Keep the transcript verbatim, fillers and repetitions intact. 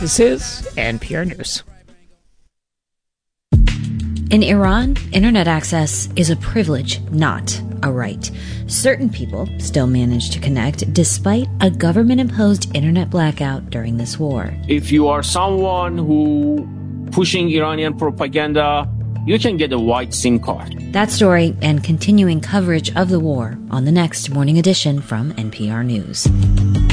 This is N P R News. In Iran, internet access is a privilege, not a right. Certain people still manage to connect despite a government-imposed internet blackout during this war. If you are someone who pushing Iranian propaganda, you can get a white SIM card. That story and continuing coverage of the war on the next Morning Edition from N P R News.